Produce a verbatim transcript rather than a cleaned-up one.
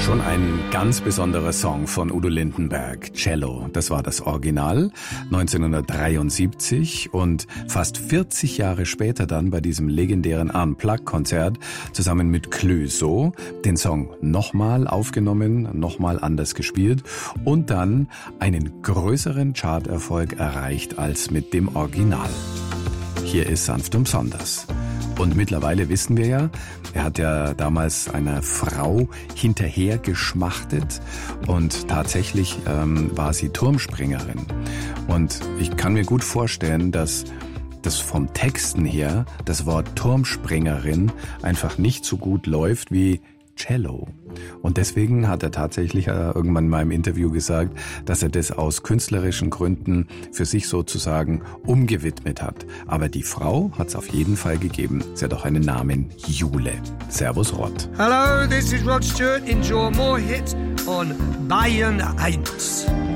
Schon ein ganz besonderer Song von Udo Lindenberg, Cello. Das war das Original, neunzehnhundertdreiundsiebzig, und fast vierzig Jahre später dann bei diesem legendären Unplugged-Konzert zusammen mit Clouseau den Song nochmal aufgenommen, nochmal anders gespielt und dann einen größeren Charterfolg erreicht als mit dem Original. Hier ist Sanft und besonders. Und mittlerweile wissen wir ja, er hat ja damals einer Frau hinterher geschmachtet und tatsächlich ähm, war sie Turmspringerin. Und ich kann mir gut vorstellen, dass das vom Texten her das Wort Turmspringerin einfach nicht so gut läuft wie Cello. Und deswegen hat er tatsächlich irgendwann mal im Interview gesagt, dass er das aus künstlerischen Gründen für sich sozusagen umgewidmet hat. Aber die Frau hat es auf jeden Fall gegeben. Sie hat auch einen Namen, Jule. Servus Rod. Hello, this is Rod Stewart. Enjoy more hits on Bayern eins.